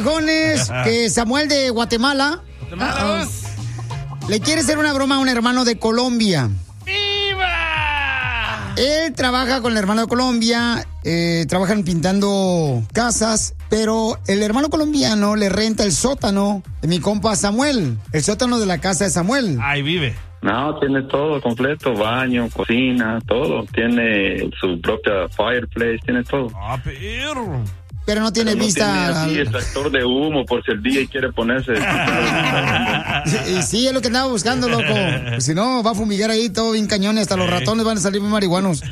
viejones, que Samuel de Guatemala le quiere hacer una broma a un hermano de Colombia. ¡Viva! Él trabaja con el hermano de Colombia, trabajan pintando casas, pero el hermano colombiano le renta el sótano de mi compa Samuel, el sótano de la casa de Samuel. Ahí vive. No, tiene todo completo, baño, cocina, todo. Tiene su propia fireplace, tiene todo. ¡Ah, perro! Pero no tiene vista. Tiene extractor de humo por si el DJ quiere ponerse. Y sí, es lo que andaba buscando, loco. Pues si no, va a fumigar ahí todo bien cañón y hasta los ratones van a salir muy marihuanos.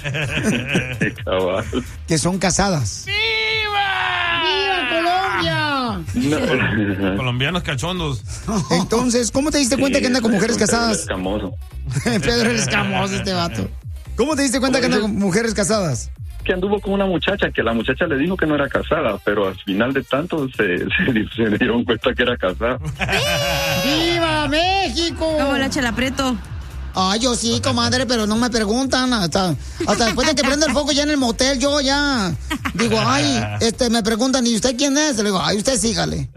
Que son casadas. No. Colombianos cachondos. Entonces, ¿cómo te diste cuenta que anda con mujeres casadas? Escamoso. Pedro el escamoso, este vato. ¿Cómo te diste cuenta que anda con mujeres casadas? Que anduvo con una muchacha, que la muchacha le dijo que no era casada, pero al final de tanto se dieron cuenta que era casada. ¡Viva México! Como la Chela Prieto. Yo sí, comadre, pero no me preguntan. Hasta después de que prenda el foco ya en el motel, yo ya digo, me preguntan, ¿y usted quién es? Le digo, usted sígale.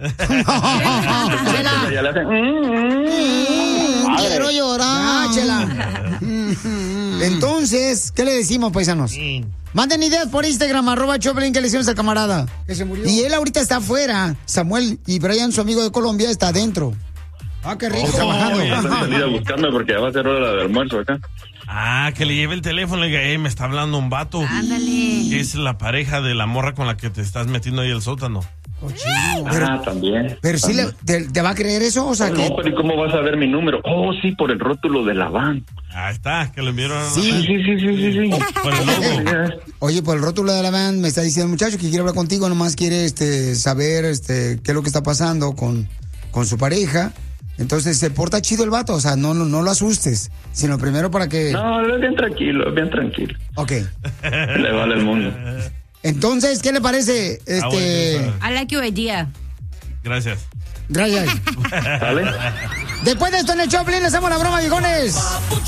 Ya le hacen, quiero llorar, Chela. Entonces, ¿qué le decimos, paisanos? Manden ideas por Instagram, @Choplin, que le hicimos al camarada. Que se murió. Y él ahorita está afuera, Samuel, y Brian, su amigo de Colombia, está adentro. Qué rico. Trabajando. Salida a buscarme porque ya va a ser hora de almuerzo acá. Que le lleve el teléfono y le diga, me está hablando un vato. Ándale. Que es la pareja de la morra con la que te estás metiendo ahí al sótano. También. Pero sí, ¿te va a creer eso? O sea, no, pero ¿y cómo vas a ver mi número? Sí, por el rótulo de la van. Ahí está, que lo enviaron. Sí. Por el logo. Oye, por el rótulo de la van me está diciendo el muchacho que quiere hablar contigo, nomás quiere saber qué es lo que está pasando con su pareja. Entonces se porta chido el vato, o sea, no lo asustes, sino primero para que... No, es bien tranquilo, Ok. Le vale el mundo. Entonces, ¿qué le parece? I like your idea. Gracias. ¿Vale? Después de esto en el Choplin le hacemos la broma, viejones.